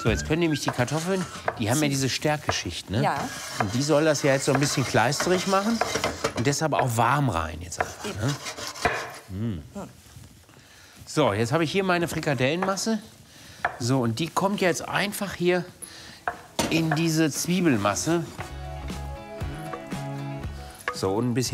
So, jetzt können nämlich die Kartoffeln, die haben ja diese Stärkeschicht, ne? Ja. Und die soll das ja jetzt so ein bisschen kleisterig machen und deshalb auch warm rein jetzt einfach, ne? So, jetzt habe ich hier meine Frikadellenmasse. So, und die kommt jetzt einfach hier in diese Zwiebelmasse. So, und ein bisschen